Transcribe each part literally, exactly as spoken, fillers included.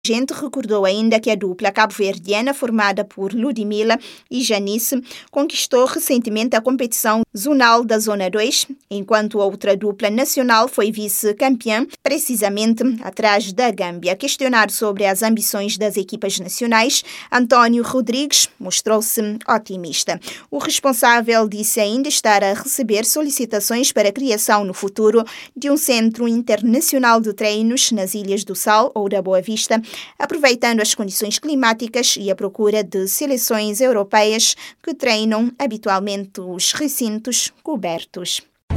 A gente recordou ainda que a dupla cabo-verdiana, formada por Ludmila e Janice, conquistou recentemente a competição zonal da Zona dois, enquanto outra dupla nacional foi vice-campeã, precisamente atrás da Gâmbia. Questionado sobre as ambições das equipas nacionais, António Rodrigues mostrou-se otimista. O responsável disse ainda estar a receber solicitações para a criação no futuro de um centro internacional de treinos nas Ilhas do Sal ou da Boa Vista, aproveitando as condições climáticas e a procura de seleções europeias que treinam habitualmente os recintos cobertos.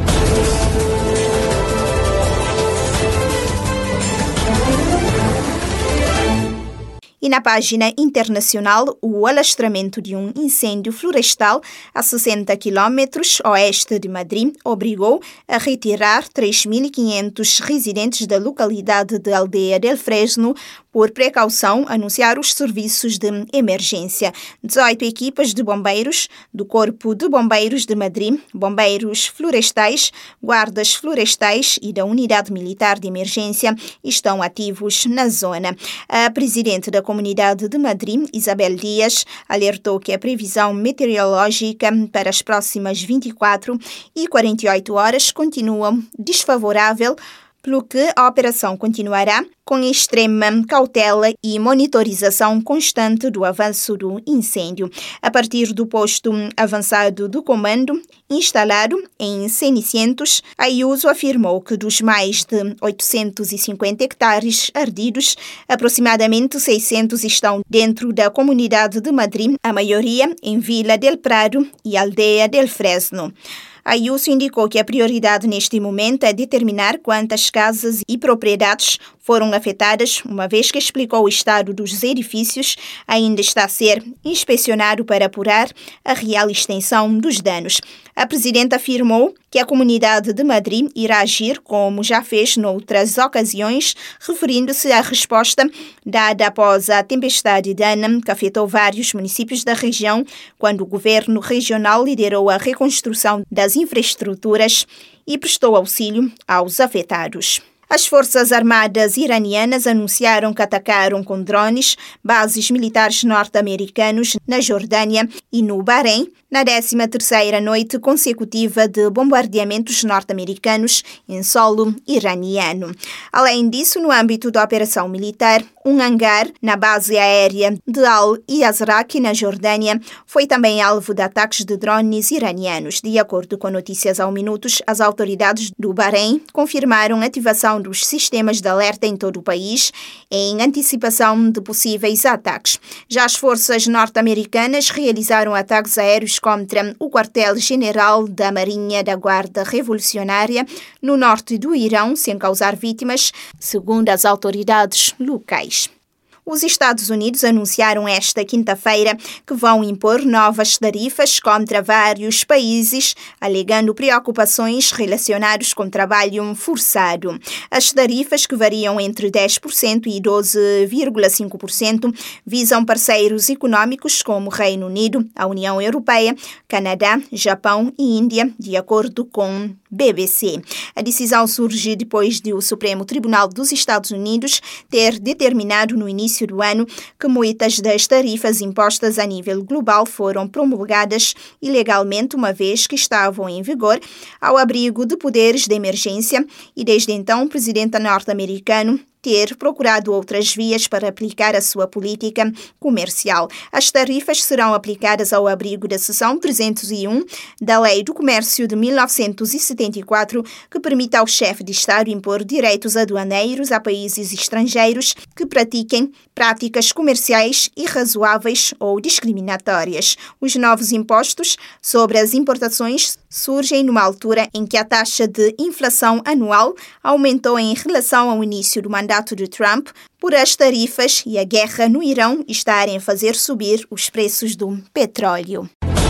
E na página internacional, o alastramento de um incêndio florestal a sessenta quilômetros oeste de Madrid obrigou a retirar três mil e quinhentos residentes da localidade de Aldeia del Fresno por precaução, anunciar os serviços de emergência. dezoito equipas de bombeiros do Corpo de Bombeiros de Madrid, bombeiros florestais, guardas florestais e da Unidade Militar de Emergência estão ativos na zona. A presidente da Comunidade de Madrid, Isabel Dias, alertou que a previsão meteorológica para as próximas vinte e quatro e quarenta e oito horas continua desfavorável, pelo que a operação continuará com extrema cautela e monitorização constante do avanço do incêndio. A partir do posto avançado do comando, instalado em Cenicientos, a Ayuso afirmou que dos mais de oitocentos e cinquenta hectares ardidos, aproximadamente seiscentos estão dentro da Comunidade de Madrid, a maioria em Vila del Prado e Aldeia del Fresno. A Ayuso indicou que a prioridade neste momento é determinar quantas casas e propriedades foram afetadas, uma vez que explicou o estado dos edifícios ainda está a ser inspecionado para apurar a real extensão dos danos. A presidenta afirmou que a Comunidade de Madrid irá agir como já fez noutras ocasiões, referindo-se à resposta dada após a tempestade Dana, que afetou vários municípios da região, quando o governo regional liderou a reconstrução das infraestruturas e prestou auxílio aos afetados. As Forças Armadas iranianas anunciaram que atacaram com drones bases militares norte-americanos na Jordânia e no Bahrein, na décima terceira noite consecutiva de bombardeamentos norte-americanos em solo iraniano. Além disso, no âmbito da operação militar, um hangar na base aérea de Al-Yazraq, na Jordânia, foi também alvo de ataques de drones iranianos. De acordo com notícias ao Minutos, as autoridades do Bahrein confirmaram a ativação dos sistemas de alerta em todo o país em antecipação de possíveis ataques. Já as forças norte-americanas realizaram ataques aéreos contra o quartel-general da Marinha da Guarda Revolucionária no norte do Irão, sem causar vítimas, segundo as autoridades locais. Os Estados Unidos anunciaram esta quinta-feira que vão impor novas tarifas contra vários países, alegando preocupações relacionadas com trabalho forçado. As tarifas, que variam entre dez por cento e doze vírgula cinco por cento, visam parceiros econômicos como Reino Unido, a União Europeia, Canadá, Japão e Índia, de acordo com B B C. A decisão surge depois de o Supremo Tribunal dos Estados Unidos ter determinado no início do ano que muitas das tarifas impostas a nível global foram promulgadas ilegalmente, uma vez que estavam em vigor ao abrigo de poderes de emergência, e desde então o presidente norte-americano ter procurado outras vias para aplicar a sua política comercial. As tarifas serão aplicadas ao abrigo da seção trezentos e um da Lei do Comércio de mil novecentos e setenta e quatro, que permite ao chefe de Estado impor direitos aduaneiros a países estrangeiros que pratiquem práticas comerciais irrazoáveis ou discriminatórias. Os novos impostos sobre as importações surgem numa altura em que a taxa de inflação anual aumentou em relação ao início do mandato de Trump, por as tarifas e a guerra no Irão estarem a fazer subir os preços do petróleo.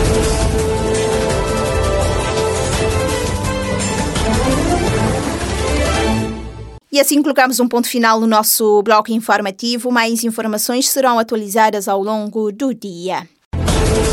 E assim colocamos um ponto final no nosso bloco informativo. Mais informações serão atualizadas ao longo do dia.